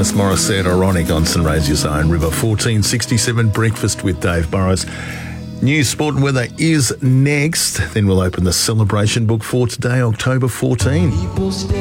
Alanis Morissette, Ironic on St Razor's Own River. 1467 Breakfast with Dave Burrows. News, sport and weather is next. Then we'll open the celebration book for today, October 14.